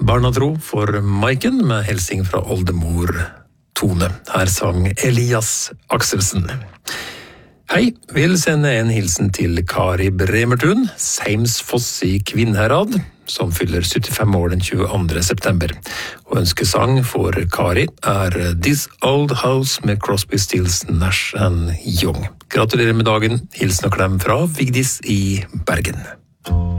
Barnatro for Maiken med helsing fra oldemor Tone. Her sang Elias Akselsen. Hei, vil sende en hilsen til Kari Bremertun, Seimsfoss i Kvinnherad, som fyller 75 år den 22. september. Og ønskesang for Kari This Old House med Crosby, Stills, Nash and Young. Gratulerer med dagen. Hilsen og klem fra Vigdis i Bergen.